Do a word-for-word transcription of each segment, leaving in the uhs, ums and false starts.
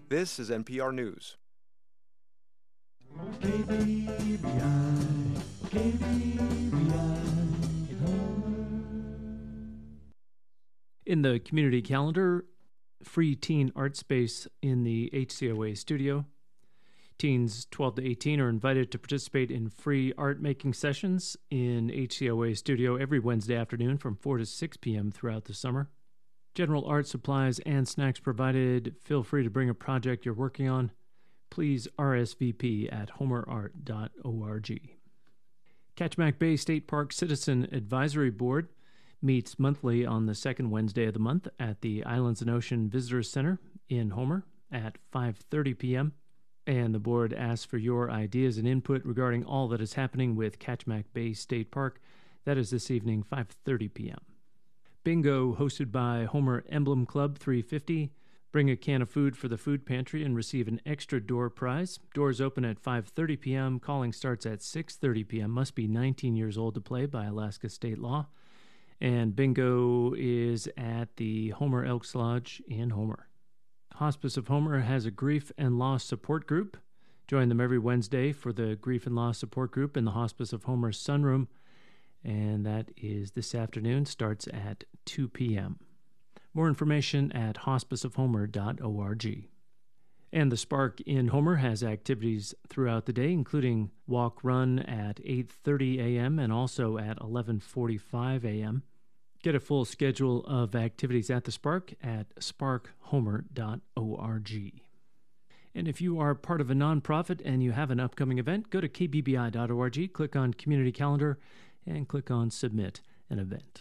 This is N P R News. K B B I, K B B I. In the community calendar, free teen art space in the H C O A studio. Teens twelve to eighteen are invited to participate in free art-making sessions in H C O A studio every Wednesday afternoon from four to six p.m. throughout the summer. General art supplies and snacks provided. Feel free to bring a project you're working on. Please R S V P at homer art dot org. Kachemak Bay State Park Citizen Advisory Board meets monthly on the second Wednesday of the month at the Islands and Ocean Visitors Center in Homer at five thirty p.m. And the board asks for your ideas and input regarding all that is happening with Kachemak Bay State Park. That is this evening, five thirty p.m. Bingo, hosted by Homer Emblem Club three fifty. Bring a can of food for the food pantry and receive an extra door prize. Doors open at five thirty p.m. Calling starts at six thirty p.m. Must be nineteen years old to play by Alaska state law. And bingo is at the Homer Elks Lodge in Homer. Hospice of Homer has a grief and loss support group. Join them every Wednesday for the grief and loss support group in the Hospice of Homer sunroom. And that is this afternoon, starts at two p.m. More information at hospice of homer dot org. And the Spark in Homer has activities throughout the day, including walk run at eight thirty a.m. and also at eleven forty-five a.m. Get a full schedule of activities at the Spark at spark homer dot org. And if you are part of a nonprofit and you have an upcoming event, go to k b b i dot org, click on Community Calendar, and click on Submit an Event.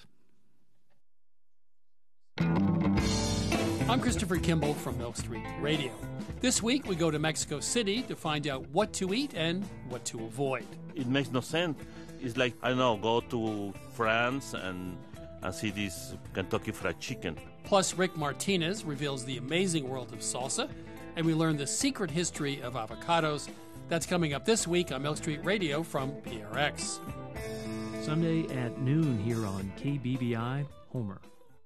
I'm Christopher Kimball from Milk Street Radio. This week we go to Mexico City to find out what to eat and what to avoid. It makes no sense. It's like, I don't know, go to France and, and see this Kentucky Fried Chicken. Plus, Rick Martinez reveals the amazing world of salsa, and we learn the secret history of avocados. That's coming up this week on Milk Street Radio from P R X. Sunday at noon here on K B B I Homer.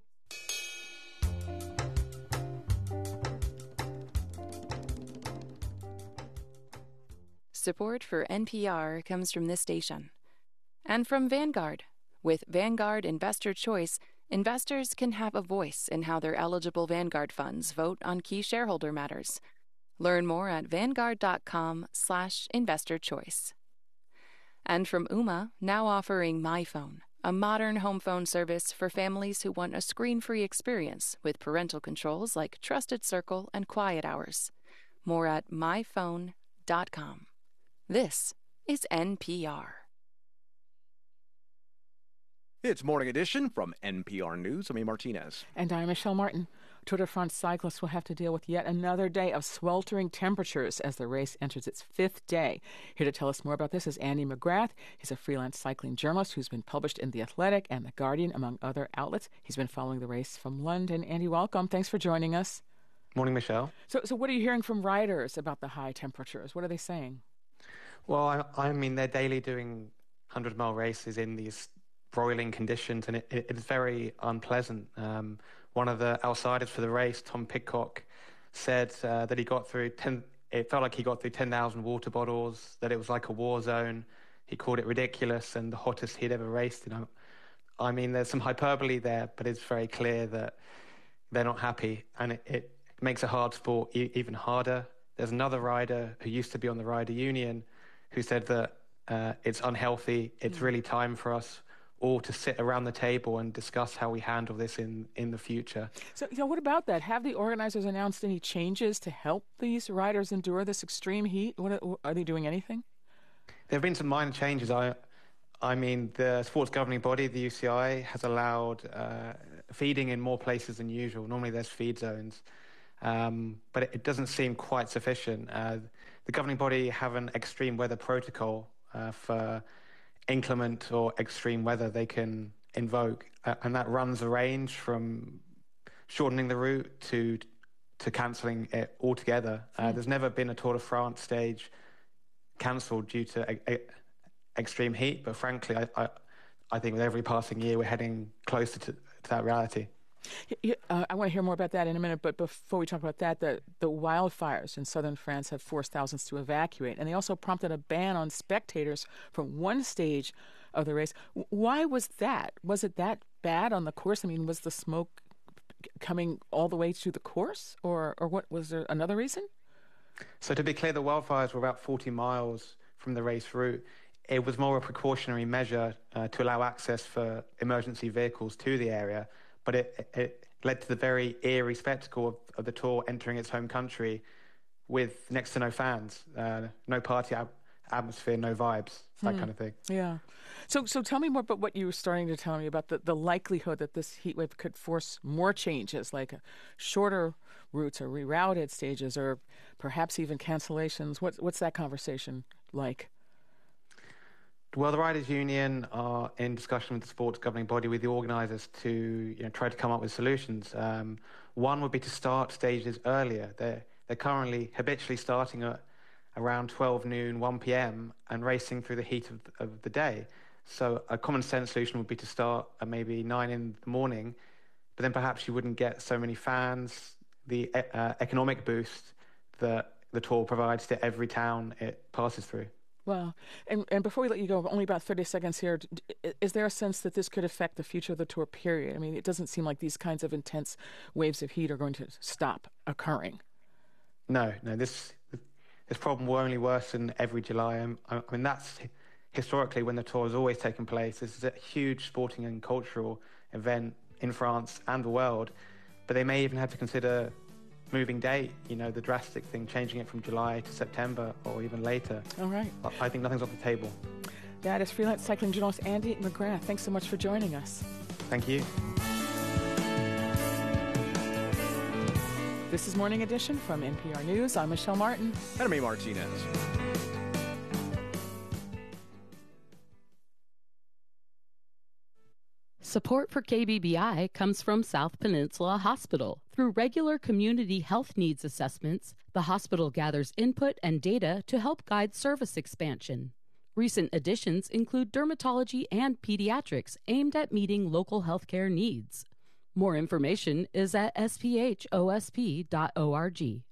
Support for N P R comes from this station and from Vanguard. With Vanguard Investor Choice, investors can have a voice in how their eligible Vanguard funds vote on key shareholder matters. Learn more at vanguard.com slash investor choice. And from Ooma, now offering MyPhone, a modern home phone service for families who want a screen-free experience with parental controls like Trusted Circle and Quiet Hours. More at my phone dot com. This is N P R. It's Morning Edition from N P R News. I'm A. Martinez. And I'm Michelle Martin. Tour de France cyclists will have to deal with yet another day of sweltering temperatures as the race enters its fifth day. Here to tell us more about this is Andy McGrath. He's a freelance cycling journalist who's been published in The Athletic and The Guardian, among other outlets. He's been following the race from London. Andy, welcome. Thanks for joining us. Morning, Michelle. So, so what are you hearing from riders about the high temperatures? What are they saying? Well, I, I mean, they're daily doing hundred-mile races in these broiling conditions, and it, it, it's very unpleasant. Um, one of the outsiders for the race, Tom Pidcock, said uh, that he got through ten. It felt like he got through ten thousand water bottles. That it was like a war zone. He called it ridiculous and the hottest he'd ever raced in. I mean, there's some hyperbole there, but it's very clear that they're not happy, and it, it makes a hard sport e- even harder. There's another rider who used to be on the rider union who said that uh, it's unhealthy. It's mm. really time for us all to sit around the table and discuss how we handle this in, in the future. So, you know, what about that? Have the organizers announced any changes to help these riders endure this extreme heat? What, are they doing anything? There have been some minor changes. I, I mean, the sports governing body, the U C I, has allowed uh, feeding in more places than usual. Normally there's feed zones, um, but it, it doesn't seem quite sufficient. Uh, the governing body have an extreme weather protocol uh, for inclement or extreme weather they can invoke, uh, and that runs a range from shortening the route to to cancelling it altogether. Uh, mm. There's never been a Tour de France stage cancelled due to a, a, extreme heat, but frankly, I, I, I think with every passing year we're heading closer to, to that reality. Uh, I want to hear more about that in a minute, but before we talk about that, the, the wildfires in southern France have forced thousands to evacuate, and they also prompted a ban on spectators from one stage of the race. Why was that? Was it that bad on the course? I mean, was the smoke coming all the way to the course, or, or what? Was there another reason? So to be clear, the wildfires were about forty miles from the race route. It was more a precautionary measure uh, to allow access for emergency vehicles to the area, but it, it led to the very eerie spectacle of, of the Tour entering its home country with next to no fans, uh, no party ab- atmosphere, no vibes, that hmm. kind of thing. Yeah. So so tell me more about what you were starting to tell me about the, the likelihood that this heat wave could force more changes, like shorter routes or rerouted stages or perhaps even cancellations. What, what's that conversation like? Well, the Riders' Union are in discussion with the sports governing body, with the organisers, to you know, try to come up with solutions. Um, one would be to start stages earlier. They're, they're currently habitually starting at around twelve noon, one p.m. and racing through the heat of, of the day. So a common sense solution would be to start at maybe nine in the morning, but then perhaps you wouldn't get so many fans, the uh, economic boost that the Tour provides to every town it passes through. Well, and, and before we let you go, only about thirty seconds here, is there a sense that this could affect the future of the Tour, period? I mean, it doesn't seem like these kinds of intense waves of heat are going to stop occurring. No, no, this this problem will only worsen every July. I, I mean, that's historically when the Tour has always taken place. This is a huge sporting and cultural event in France and the world, but they may even have to consider moving date, you know, the drastic thing, changing it from July to September or even later. All right. I think nothing's off the table. That is freelance cycling journalist Andy McGrath. Thanks so much for joining us. Thank you. This is Morning Edition from N P R News. I'm Michelle Martin. And I'm A. Martinez. Support for K B B I comes from South Peninsula Hospital. Through regular community health needs assessments, the hospital gathers input and data to help guide service expansion. Recent additions include dermatology and pediatrics aimed at meeting local healthcare needs. More information is at s p h o s p dot org.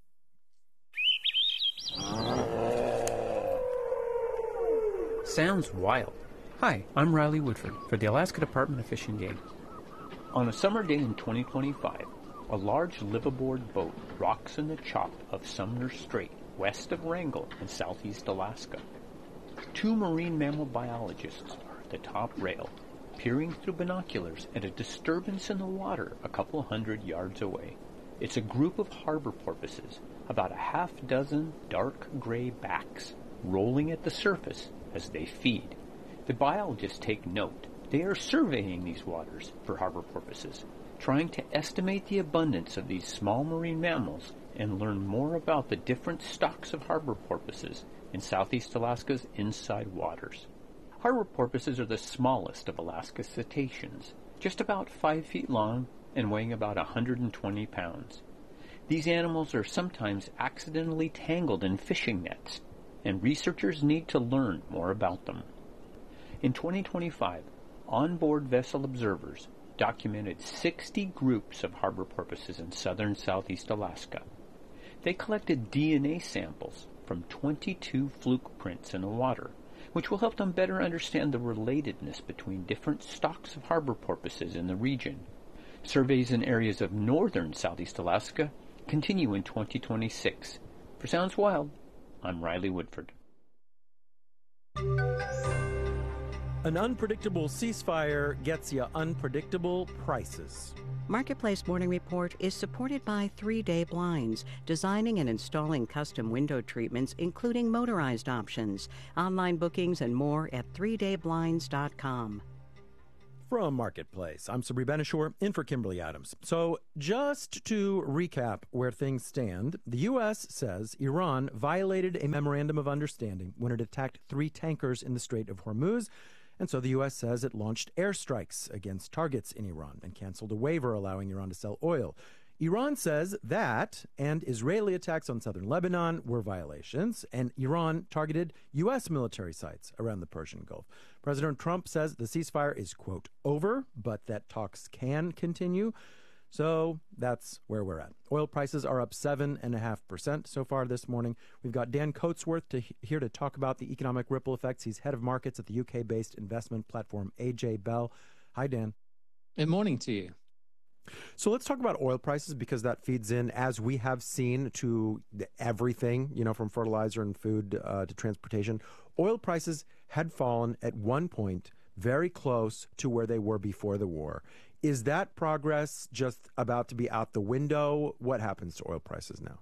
Sounds wild. Hi, I'm Riley Woodford for the Alaska Department of Fish and Game. On a summer day in twenty twenty-five, a large liveaboard boat rocks in the chop of Sumner Strait, west of Wrangell in southeast Alaska. Two marine mammal biologists are at the top rail, peering through binoculars at a disturbance in the water a couple hundred yards away. It's a group of harbor porpoises, about a half dozen dark gray backs, rolling at the surface as they feed. The biologists take note. They are surveying these waters for harbor porpoises, trying to estimate the abundance of these small marine mammals and learn more about the different stocks of harbor porpoises in southeast Alaska's inside waters. Harbor porpoises are the smallest of Alaska's cetaceans, just about five feet long and weighing about one hundred twenty pounds. These animals are sometimes accidentally tangled in fishing nets, and researchers need to learn more about them. In twenty twenty-five, onboard vessel observers documented sixty groups of harbor porpoises in southern southeast Alaska. They collected D N A samples from twenty-two fluke prints in the water, which will help them better understand the relatedness between different stocks of harbor porpoises in the region. Surveys in areas of northern southeast Alaska continue in twenty twenty-six. For Sounds Wild, I'm Riley Woodford. An unpredictable ceasefire gets you unpredictable prices. Marketplace Morning Report is supported by three day Blinds, designing and installing custom window treatments, including motorized options. Online bookings and more at three day blinds dot com. From Marketplace, I'm Sabri Benishore, in for Kimberly Adams. So just to recap where things stand, the U S says Iran violated a memorandum of understanding when it attacked three tankers in the Strait of Hormuz. And so the U S says it launched airstrikes against targets in Iran and canceled a waiver allowing Iran to sell oil. Iran says that and Israeli attacks on southern Lebanon were violations, and Iran targeted U S military sites around the Persian Gulf. President Trump says the ceasefire is, quote, over, but that talks can continue. So that's where we're at. Oil prices are up seven point five percent so far this morning. We've got Dan Coatsworth to, here to talk about the economic ripple effects. He's head of markets at the U K-based investment platform A J Bell. Hi, Dan. Good morning to you. So let's talk about oil prices, because that feeds in, as we have seen, to everything, you know, from fertilizer and food uh, to transportation. Oil prices had fallen at one point very close to where they were before the war. Is that progress just about to be out the window? What happens to oil prices now?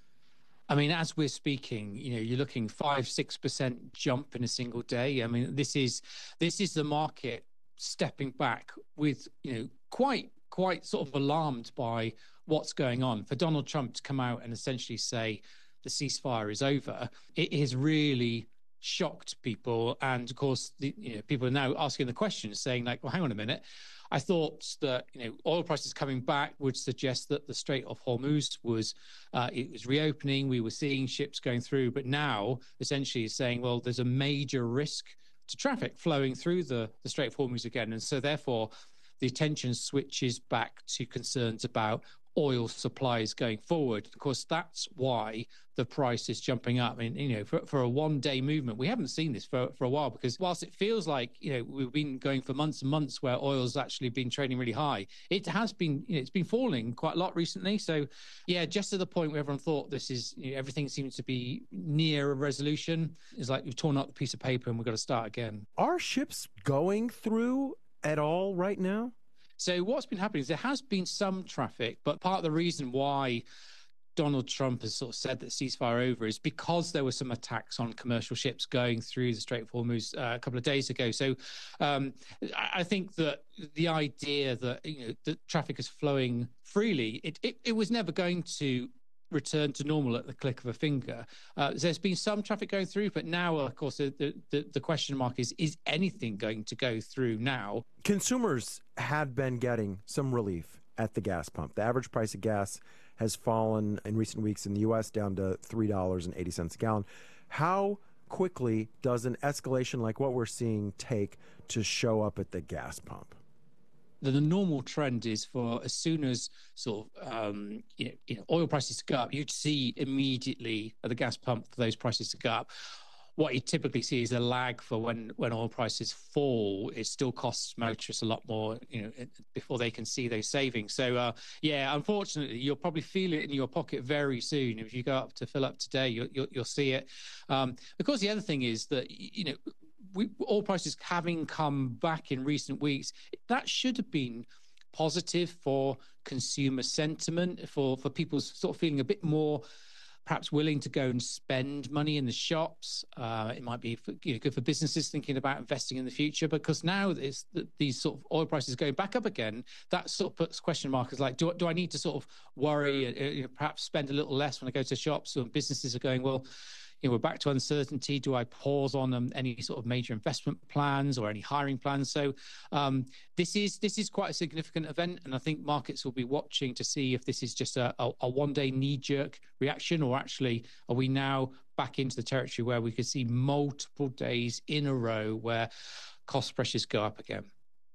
I mean, as we're speaking, you know, you're looking five, six percent jump in a single day. I mean, this is this is the market stepping back with, you know, quite quite sort of alarmed by what's going on. For Donald Trump to come out and essentially say the ceasefire is over, it has really shocked people. And of course, the, you know, people are now asking the questions, saying like, well, hang on a minute. I thought that, you know, oil prices coming back would suggest that the Strait of Hormuz was uh, it was reopening. We were seeing ships going through, but now essentially is saying, well, there's a major risk to traffic flowing through the, the Strait of Hormuz again, and so therefore the attention switches back to concerns about oil supplies going forward. Of course, that's why the price is jumping up. I mean, you know, for, for a one-day movement, we haven't seen this for, for a while, because whilst it feels like, you know, we've been going for months and months where oil's actually been trading really high, it has been, you know, it's been falling quite a lot recently. So, yeah, just to the point where everyone thought this is, you know, everything seems to be near a resolution. It's like we've torn up the piece of paper and we've got to start again. Are ships going through at all right now? So what's been happening is there has been some traffic, but part of the reason why Donald Trump has sort of said that ceasefire over is because there were some attacks on commercial ships going through the Strait of Hormuz uh, a couple of days ago. So um, I think that the idea that, you know, that traffic is flowing freely, it, it, it was never going to return to normal at the click of a finger. Uh, there's been some traffic going through, but now, of course, the, the, the question mark is, is anything going to go through now? Consumers had been getting some relief at the gas pump. The average price of gas has fallen in recent weeks in the U S down to three dollars and eighty cents a gallon. How quickly does an escalation like what we're seeing take to show up at the gas pump? The, the normal trend is for as soon as sort of um, you know, you know, oil prices to go up, you'd see immediately at the gas pump for those prices to go up. What you typically see is a lag for when, when oil prices fall. It still costs motorists a lot more, you know, before they can see those savings. So, uh, yeah, unfortunately, you'll probably feel it in your pocket very soon. If you go up to fill up today, you'll, you'll, you'll see it. Um, of course, the other thing is that, you know, we, oil prices having come back in recent weeks, that should have been positive for consumer sentiment, for, for people sort of feeling a bit more perhaps willing to go and spend money in the shops. Uh, it might be for, you know, good for businesses thinking about investing in the future, because now it's, these sort of oil prices going back up again, that sort of puts question markers like, do, do I need to sort of worry, uh, you know, perhaps spend a little less when I go to shops? Or businesses are going, well, you know, we're back to uncertainty. Do I pause on um, any sort of major investment plans or any hiring plans? So um, this is this is quite a significant event, and I think markets will be watching to see if this is just a, a, a one-day knee-jerk reaction, or actually are we now back into the territory where we could see multiple days in a row where cost pressures go up again.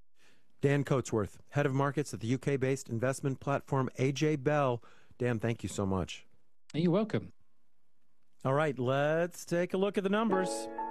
Dan Coatsworth, head of markets at the U K-based investment platform A J Bell. Dan, thank you so much. You're welcome. All right, let's take a look at the numbers.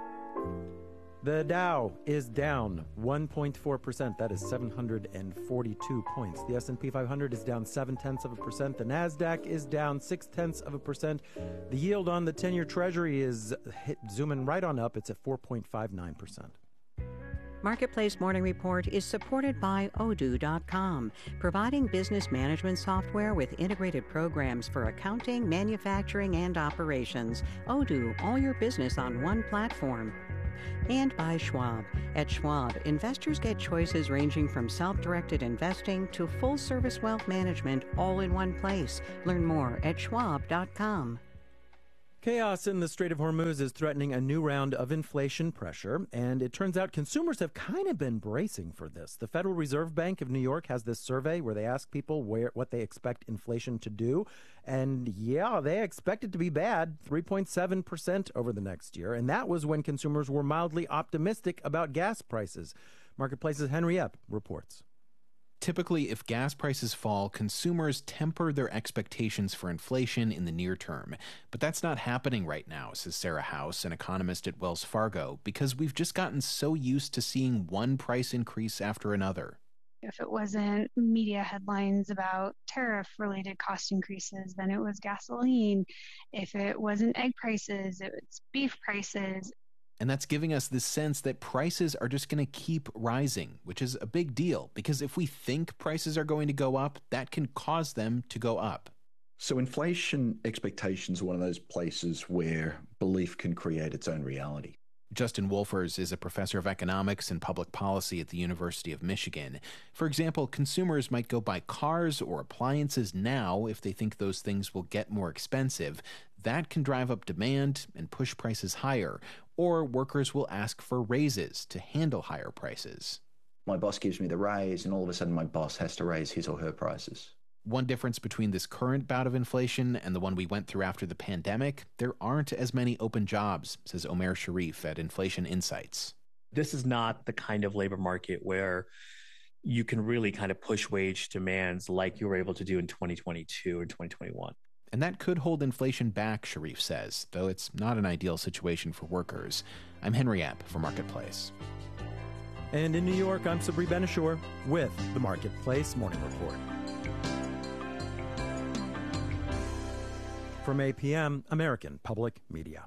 The Dow is down one point four percent. That is seven hundred forty-two points. The S and P five hundred is down seven tenths of a percent. The NASDAQ is down six tenths of a percent. The yield on the ten-year Treasury is hit, zooming right on up. It's at four point five nine percent. Marketplace Morning Report is supported by Odoo dot com, providing business management software with integrated programs for accounting, manufacturing, and operations. Odoo, all your business on one platform. And by Schwab. At Schwab, investors get choices ranging from self-directed investing to full-service wealth management all in one place. Learn more at schwab dot com. Chaos in the Strait of Hormuz is threatening a new round of inflation pressure, and it turns out consumers have kind of been bracing for this. The Federal Reserve Bank of New York has this survey where they ask people where what they expect inflation to do, and yeah, they expect it to be bad, three point seven percent over the next year, and that was when consumers were mildly optimistic about gas prices. Marketplace's Henry Epp reports. Typically, if gas prices fall, consumers temper their expectations for inflation in the near term. But that's not happening right now, says Sarah House, an economist at Wells Fargo, because we've just gotten so used to seeing one price increase after another. If it wasn't media headlines about tariff-related cost increases, then it was gasoline. If it wasn't egg prices, it was beef prices. And that's giving us this sense that prices are just going to keep rising, which is a big deal, because if we think prices are going to go up, that can cause them to go up. So inflation expectations are one of those places where belief can create its own reality. Justin Wolfers is a professor of economics and public policy at the University of Michigan. For example, consumers might go buy cars or appliances now if they think those things will get more expensive. That can drive up demand and push prices higher. Or workers will ask for raises to handle higher prices. My boss gives me the raise, and all of a sudden my boss has to raise his or her prices. One difference between this current bout of inflation and the one we went through after the pandemic, there aren't as many open jobs, says Omer Sharif at Inflation Insights. This is not the kind of labor market where you can really kind of push wage demands like you were able to do in twenty twenty-two or twenty twenty-one. And that could hold inflation back, Sharif says, though it's not an ideal situation for workers. I'm Henry Epp for Marketplace. And in New York, I'm Sabri Benishore with the Marketplace Morning Report. From A P M, American Public Media.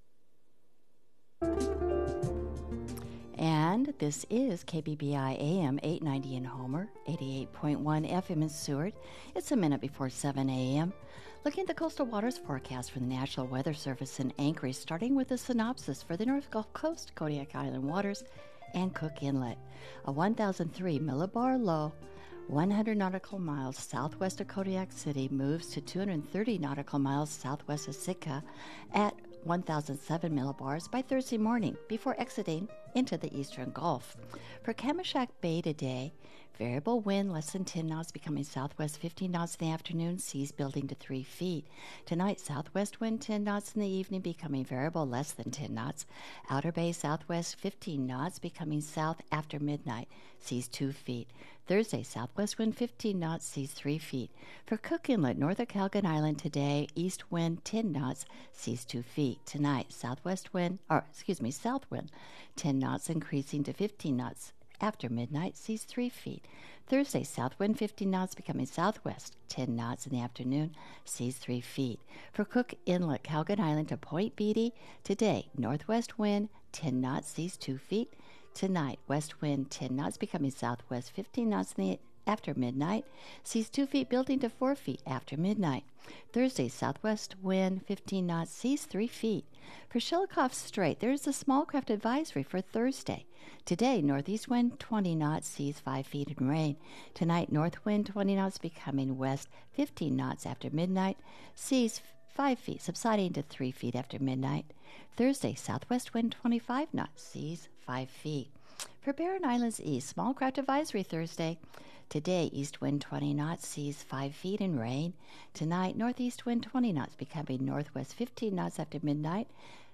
And this is K B B I A M eight ninety in Homer, eighty-eight point one F M in Seward. It's a minute before seven a.m. Looking at the coastal waters forecast from the National Weather Service in Anchorage, starting with a synopsis for the North Gulf Coast, Kodiak Island waters, and Cook Inlet. A one thousand three millibar low, one hundred nautical miles southwest of Kodiak City, moves to two hundred thirty nautical miles southwest of Sitka at one thousand seven millibars by Thursday morning before exiting into the eastern Gulf. For Kamishak Bay today, variable wind less than ten knots becoming southwest fifteen knots in the afternoon, seas building to three feet. Tonight, southwest wind ten knots in the evening becoming variable less than ten knots. Outer Bay southwest fifteen knots becoming south after midnight, seas two feet. Thursday, southwest wind fifteen knots, seas three feet. For Cook Inlet, north of Calgon Island today, east wind ten knots, seas two feet. Tonight, southwest wind, or excuse me, south wind ten knots increasing to fifteen knots. After midnight, seas three feet. Thursday, south wind fifteen knots becoming southwest, ten knots in the afternoon, seas three feet. For Cook Inlet, Calgon Island to Point Beatty, today, northwest wind ten knots, seas two feet. Tonight, west wind ten knots becoming southwest, fifteen knots in the after midnight, seas two feet building to four feet after midnight. Thursday, southwest wind fifteen knots, seas three feet. For Shelikof Strait, there is a small craft advisory for Thursday. Today, northeast wind twenty knots, seas five feet and rain. Tonight, north wind twenty knots becoming west, fifteen knots after midnight, seas five feet, subsiding to three feet after midnight. Thursday, southwest wind twenty-five knots, seas five feet. For Barren Islands East, small craft advisory Thursday. Today, east wind twenty knots, seas five feet and rain. Tonight, northeast wind twenty knots, becoming northwest fifteen knots after midnight,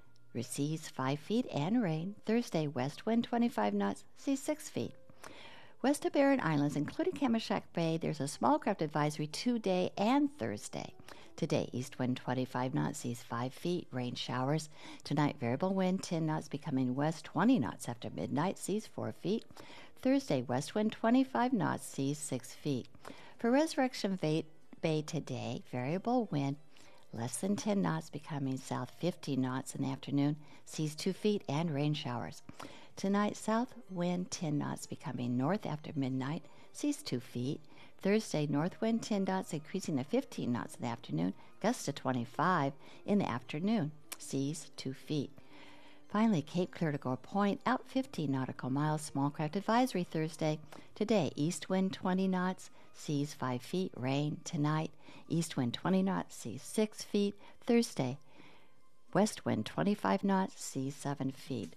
seas five feet and rain. Thursday, west wind twenty-five knots, seas six feet. West of Barren Islands, including Kamishak Bay, there's a small craft advisory today and Thursday. Today, east wind twenty-five knots, seas five feet, rain showers. Tonight, variable wind ten knots, becoming west twenty knots after midnight, seas four feet. Thursday, west wind twenty-five knots, seas six feet. For Resurrection Bay today, variable wind less than ten knots, becoming south fifteen knots in the afternoon, seas two feet, and rain showers. Tonight, south wind ten knots, becoming north after midnight, seas two feet. Thursday, north wind ten knots, increasing to fifteen knots in the afternoon, gusts to twenty-five in the afternoon, seas two feet. Finally, Cape Clear to Gore Point, out fifteen nautical miles, small craft advisory Thursday. Today, east wind twenty knots, seas five feet, rain. Tonight, east wind twenty knots, seas six feet. Thursday, west wind twenty-five knots, seas seven feet.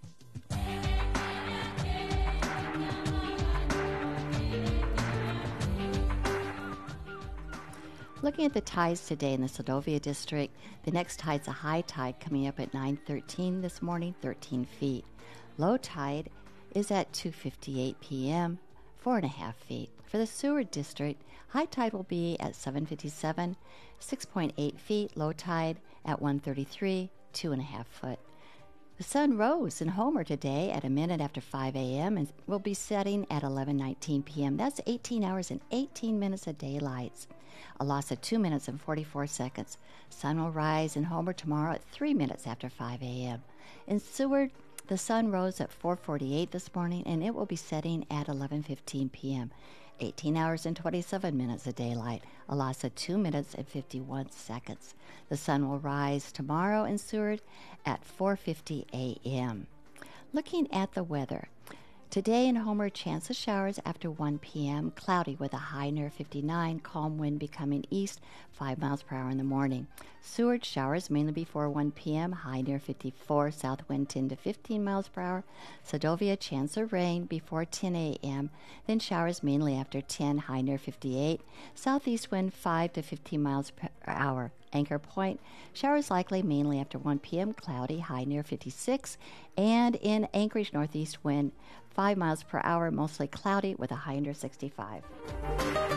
Looking at the tides today in the Seldovia district, the next tide's a high tide coming up at nine thirteen this morning, thirteen feet. Low tide is at two fifty-eight p.m., four and a half feet. For the Seward District, high tide will be at seven fifty-seven, six point eight feet. Low tide at one thirty-three, two and a half foot. The sun rose in Homer today at a minute after five a.m. and will be setting at eleven nineteen p.m. That's eighteen hours and eighteen minutes of daylight. A loss of two minutes and forty-four seconds. Sun will rise in Homer tomorrow at three minutes after five a.m. In Seward, the sun rose at four forty-eight this morning and it will be setting at eleven fifteen p.m. eighteen hours and twenty-seven minutes of daylight, a loss of two minutes and fifty-one seconds. The sun will rise tomorrow in Seward at four fifty a.m. Looking at the weather, today in Homer, chance of showers after one p.m., cloudy with a high near fifty-nine, calm wind becoming east, five miles per hour in the morning. Seward, showers mainly before one p.m., high near fifty-four, south wind ten to fifteen miles per hour. Sedovia, chance of rain before ten a.m., then showers mainly after ten, high near fifty-eight, southeast wind five to fifteen miles per hour. Anchor Point, showers likely mainly after one p.m., cloudy, high near fifty-six, and in Anchorage, northeast wind five miles per hour, mostly cloudy with a high near sixty-five.